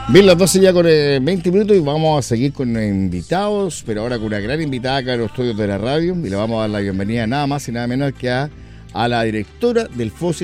Bien, las 12 ya con 20 minutos y vamos a seguir con invitados, pero ahora con una gran invitada acá en los estudios de la radio y le vamos a dar la bienvenida nada más y nada menos que a la directora del FOSI